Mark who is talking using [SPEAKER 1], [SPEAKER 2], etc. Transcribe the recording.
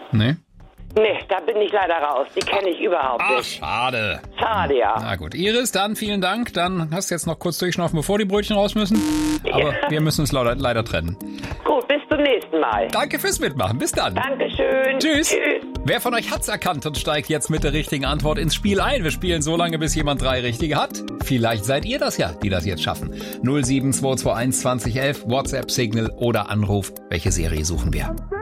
[SPEAKER 1] Nee?
[SPEAKER 2] Nee, da bin ich leider raus. Die kenne ich überhaupt nicht.
[SPEAKER 1] Schade.
[SPEAKER 2] Schade, ja.
[SPEAKER 1] Na gut. Iris, dann vielen Dank. Dann hast du jetzt noch kurz durchschnaufen, bevor die Brötchen raus müssen. Aber wir müssen uns leider trennen.
[SPEAKER 2] Gut, bis zum nächsten Mal.
[SPEAKER 1] Danke fürs Mitmachen. Bis dann.
[SPEAKER 2] Dankeschön.
[SPEAKER 1] Tschüss.
[SPEAKER 2] Tschüss.
[SPEAKER 1] Wer von euch hat's erkannt und steigt jetzt mit der richtigen Antwort ins Spiel ein? Wir spielen so lange, bis jemand 3 richtige hat. Vielleicht seid ihr das ja, die das jetzt schaffen. 07221 2011, WhatsApp, Signal oder Anruf. Welche Serie suchen wir?